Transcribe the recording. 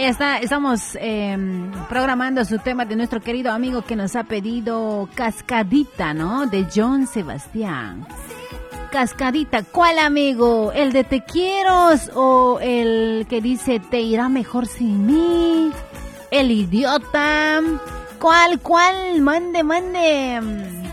Ahí está, estamos programando su tema de nuestro querido amigo que nos ha pedido Cascadita, ¿no? De John Sebastián. Cascadita, ¿cuál amigo? ¿El de Te Quiero o el que dice Te irá mejor sin mí? ¿El idiota? ¿Cuál? Mande.